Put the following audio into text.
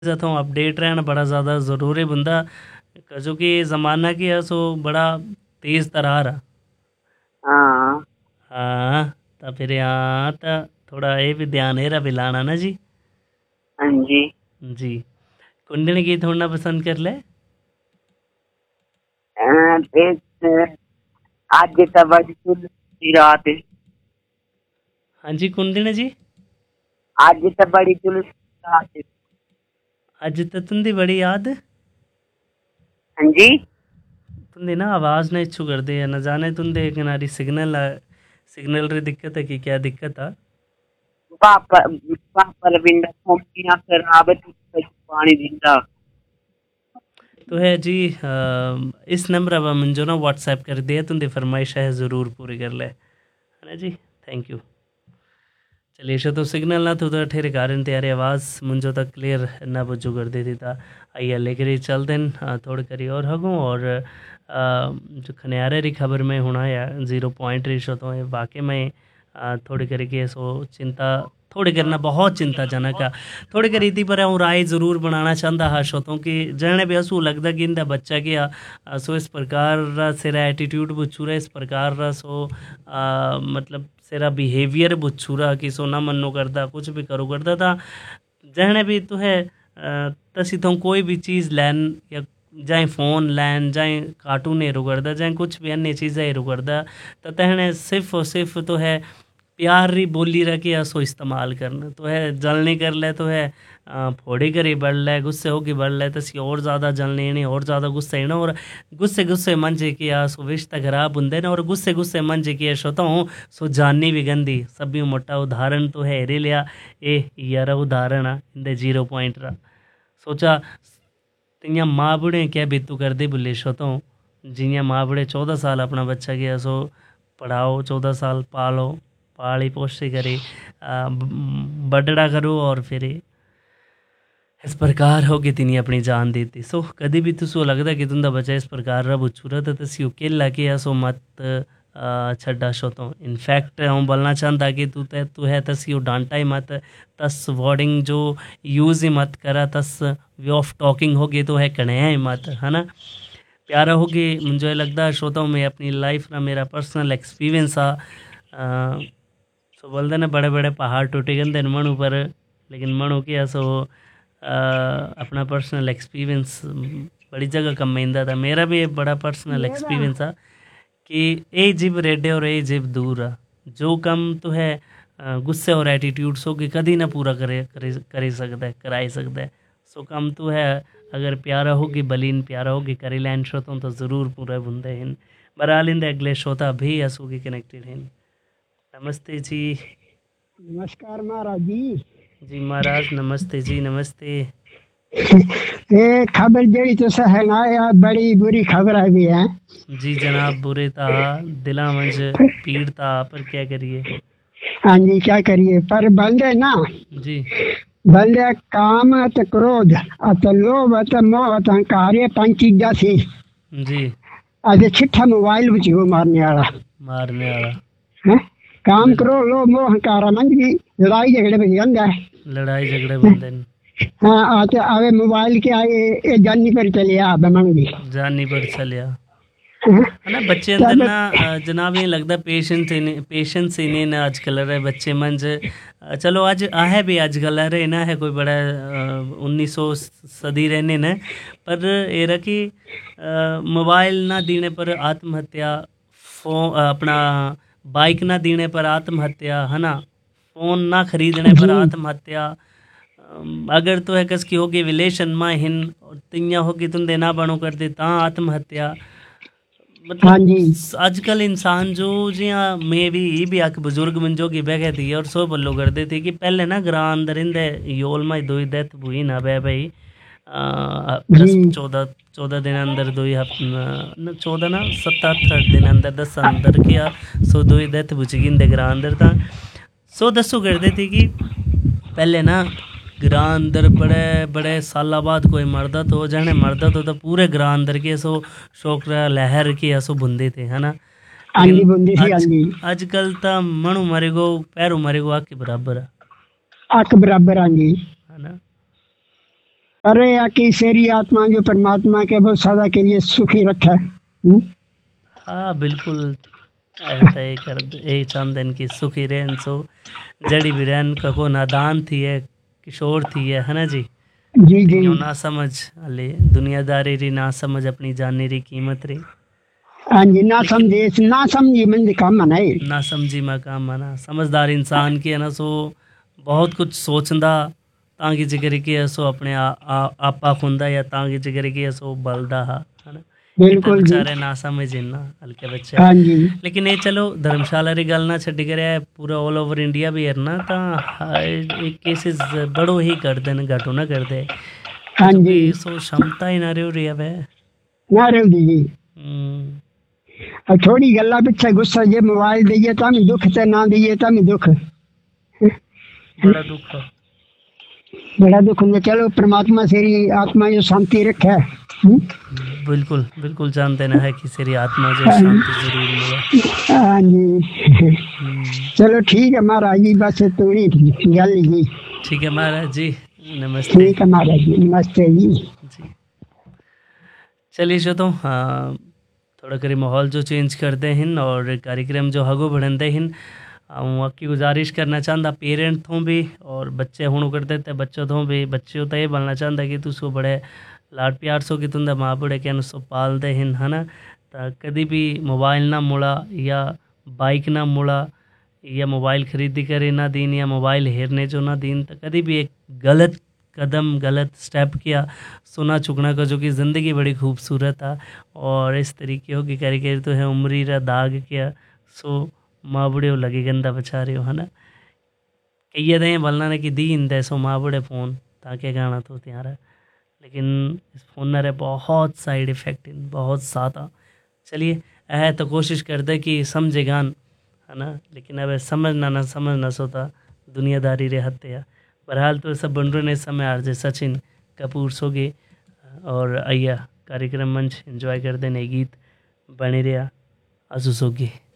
तो अपडेट रहना बड़ा ज़्यादा ज़रूरी बंदा क्योंकि ज़माना की है सो बड़ा तेज़ तरार है। हाँ हाँ तो फिर यहाँ तो थोड़ा ये भी ध्यान एरा भी लाना ना जी। हाँ जी। जी कुंडली गीत होना पसंद कर ले। ते आज तो बड़ी तुलसी रात, हाँ जी कुंडली जी। आज तो बड़ी तुलसी रात। अज तो तुंदी बड़ी याद हाँ जी। तुंदी ना आवाज़ ना इच्छू कर दे न जाने तुंदे किनारी सिग्नल सिग्नल री दिक्कत है कि क्या दिक्कत है। पापा पापा रविंद्र फोन खराब पानी दिंदा। तो है जी इस नंबर पर मुझे ना व्हाट्सएप कर दिया तुंदी फरमाइश है ज़रूर पूरी कर ले है ना जी। Thank you. चलिए शो तो सिग्नल ना तो ठेरे कारण त्यारी आवाज़ मुझे तक क्लियर ना बुझू कर देती था। आइए लेकर ही चल दें थोड़ी करी और हगूँ और जो खनियारे री खबर में होना या 0 पॉइंट रेशो तो है वाकई में थोड़ी करी के सो चिंता थोड़ी करना बहुत चिंताजनक है। थोड़ी करी थी पर हूँ राय ज़रूर बनाना चाहता हाँ शोतों कि जने भी असू लगता कि इंदा बच्चा कि सो इस प्रकार रा सेरा एटीट्यूड बुछूरा इस प्रकार रा सो मतलब सेरा बिहेवियर बुछूरा कि सो ना मनो करता कुछ भी करो करता था जहने भी तो है तसी तो कोई भी चीज़ लैन या जाए फ़ोन लैन जाए कार्टून एरू करदा जाए कुछ भी अन्य चीज़ें एरू करदा तो तहने सिर्फ और सिर्फ तो है प्यार री बोली रखे या सो इस्तेमाल करना तो है जलने कर ले तो है फोड़ी करी बढ़ ले गुस्से होगी बढ़ ले तसी और ज़्यादा जलने नहीं और ज़्यादा गुस्से ना और गुस्से गुस्से मन जे किया सो रिश्ता खराब होंगे ना और गुस्से गुस्से मन जे किया सोता हूँ सो जाननी भी गंदी सभी मोटा उदाहरण तो है रे लिया ए यार उदाहरण आ इंदे 0 पॉइंट रहा सोचा तियां माँ बुढ़े क्या बेतू कर दे बुले सोता हूँ जियां माँ बुढ़े 14 साल अपना बच्चा गया सो पढ़ाओ 14 साल पालो पाली पोषी करी बड़ड़ा करो और फिर इस प्रकार हो कि तिनी अपनी जान दी थी सो कभी भी तुसो लगता कि तुंदा बच्चा इस प्रकार रा बुछूरा तो तसी अकेला के या सो मत छड्डा शो तो इनफैक्ट हूँ बोलना चाहता कि तू है तसी डांटा ही मत तस वर्डिंग जो यूज़ ही मत करा तस वे ऑफ टॉकिंग होगी तो है कन्या ही मत है ना प्यारा होगी मुझे लगता है श्रोता हूँ मैं अपनी लाइफ ना मेरा पर्सनल एक्सपीरियंस आ सो बोलते ना बड़े बड़े पहाड़ टूटे गंदे मणु पर लेकिन मणु की सो अपना पर्सनल एक्सपीरियंस बड़ी जगह कम महिंदा था मेरा भी एक बड़ा पर्सनल एक्सपीरियंस था कि ए जिब रेडे और ए जिब दूर आ जो कम तो है गुस्से और एटीट्यूड्स हो कि कदी ना पूरा करे सकता है कराई सकता है सो कम तो है अगर प्यारा होगी बलीन प्यारा होगी करी लैंड श्रोतों तो ज़रूर पूरा बुंदे हैं बराल इंद अगले श्रोता भी असुगी कनेक्टेड हैं। नमस्ते जी। नमस्कार महाराज जी। जी महाराज नमस्ते जी नमस्ते। ये खबर जड़ी तो सहनाया बड़ी बुरी खबर है भी है। जी जनाब बुरे था दिला मंज पीड़ था पर क्या करिए। हाँ जी क्या करिए पर बंदे ना जी बंदे काम अत क्रोध अत लोभ अत मोह अत अहंकार ये 5 चीजा सी जी अज छिठा मोबाइल विच वो मारने वाला मारने वाला है। काम बिल करो लोभ मोह अहंकार मंज भी लड़ाई झगड़े में गंदा है। लड़ाई झगड़े बंदे न, हाँ आते आवे मोबाइल के आए ये जानी पर चले आ बमन भी जानी पर चलिया हाँ। है ना बच्चे अंदर तब ना जनाब ये लगता पेशेंस इन्हें ना आजकल रहे बच्चे मंज चलो आज आहे भी आजकल रहे ना है कोई बड़ा 1900 सदी रहने न पर ये रहा कि मोबाइल ना देने पर आत्महत्या फोन अपना बाइक ना देने पर आत्महत्या है ना फ़ोन ना खरीदने पर जी आत्महत्या अगर तो है कस की होगी विलेशन माँ हिन तिया होगी तुम देना बनो कर दे ता आत्महत्या हाँ मतलब जी आजकल इंसान जो जियां मैं भी आख बुजुर्ग मन जो की बह थी और सो बल्लो कर देते कि पहले ना ग्रां अंदर इंदे योल में दो डेथ हुई ना बह भाई जी 10 14 दिन अंदर दो ही हफ्ते 14 ना 77 दिन अंदर 10 अंदर किया सो दो ही डेथ बुझ गई इंदे ग्रां अंदर था सो दसो कर देते कि पहले ना ग्रां अंदर बड़े बड़े साल बाद कोई मरदा तो जाने मरदा तो पूरे ग्रां अंदर के सो शोकरा लहर की ऐसो बुंदे थे है ना हाँ लेकिन जी बुंदी सी हाँ आज जी आजकल तो मणु मरेगो पैरों मरेगो आके बराबर अक बराबर हाँ जी है ना अरे या की सेरी आत्मा जो परमात्मा के बहुत सदा के लिए सुखी रखा है। हाँ बिल्कुल, ऐसा ही कर यही चाहते हैं कि सुखी रहन सो, जड़ी भी रहन कको नादान थी है, किशोर थी है ना जी। जी जी। तीनों ना समझ अले दुनियादारी री ना समझ अपनी जाने री कीमत री, हाँ जी, ना लेकिन समझे ना समझी मंद काम नहीं। ना समझी मकाम मना समझदार इंसान की है ना सो बहुत कुछ सोचंदा ताकि जिक्र की सो अपने आपा खुंदा या ताकि जिक्र की सो बलदा हा है ना। इतना बिल्कुल जी। बेचारे ना समझ ना हल्के बच्चे। हाँ जी। लेकिन ये चलो धर्मशाला री गल ना छड्डी करे पूरा ऑल ओवर इंडिया भी है ना ता एक केसेस बड़ो ही कर देन घटो ना कर दे हाँ जो जी। कि सो क्षमता ही ना रही है वे। ना रहो जी। हम्म, और थोड़ी गल्ला पिछे गुस्सा जे मोबाइल दइए ता भी दुख ते ना दइए ता भी दुख। बड़ा दुख है। बड़ा दुख होंगे। चलो परमात्मा सेरी आत्मा जो शांति रखे। बिल्कुल बिल्कुल जानते ना है कि तेरी आत्मा जो हाँ शांति जरूर मिले। हाँ जी। हम्म, चलो ठीक है महाराज जी, बस थोड़ी गल जी। ठीक है महाराज जी, नमस्ते ठीक है महाराज जी, नमस्ते जी। जी। चलिए जो तो हाँ थोड़ा करी माहौल जो चेंज करते हैं और कार्यक्रम जो हगो बढ़ते हैं। हूँ आपकी गुजारिश करना चाहता पेरेंट थों भी और बच्चे हूँ करते थे बच्चों थों भी बच्चों तो ये बोलना चाहता कि तुसो बड़े लाड प्यार सो कि तुंदा माँ बड़े क्या सो पालते हैं है ना। तो कभी भी मोबाइल ना मुड़ा या बाइक ना मुड़ा या मोबाइल खरीदी करे ना दीन या मोबाइल हेरने जो ना दीन तो कभी भी एक गलत कदम गलत स्टेप किया सुना चुकना का जो कि ज़िंदगी बड़ी खूबसूरत है। और इस तरीके हो कि करके तो है उम्री रा दाग किया सो माँ बुढ़े लगे गंदा बचा रहे हो है ना। कही दें बोलना ने कि दीन दे सो माँ बुढ़े फ़ोन ताकि गाना तो त्यारा, लेकिन इस फ़ोन ना रहे बहुत साइड इफ़ेक्ट इन बहुत ज़्यादा। चलिए है तो कोशिश करते कि समझे गान है ना, लेकिन अब समझना ना समझना सोता दुनियादारी रे हत्या। बहरहाल तो सब बन रहे समय आरजे सचिन कपूर सोगे और अय्या कार्यक्रम मंच एंजॉय कर देने गीत बने रहा आजू सोगे।